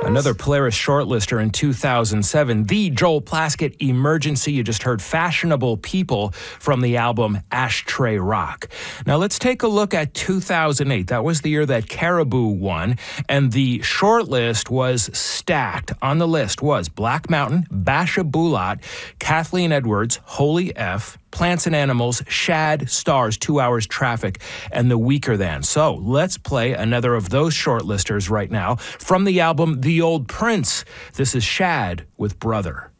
Another Polaris shortlister in 2007, the Joel Plaskett Emergency. You just heard Fashionable People from the album Ashtray Rock. Now let's take a look at 2008. That was the year that Caribou won, and the shortlist was stacked. On the list was Black Mountain, Basha Bulat, Kathleen Edwards, Holy F, Plants and Animals, Shad, Stars, 2 Hours Traffic, and The Weaker Than. So let's play another of those shortlisters right now from the album The Old Prince. This is Shad with Brother.